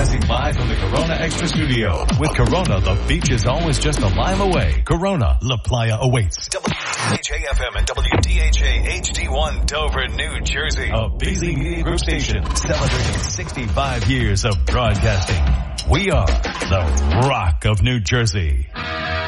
Broadcasting live from the Corona Extra Studio. With Corona, the beach is always just a mile away. Corona, La Playa awaits. WDHA-FM and WDHA-HD1 Dover, New Jersey. A Beasley Media Group station celebrating 65 years of broadcasting. We are the Rock of New Jersey.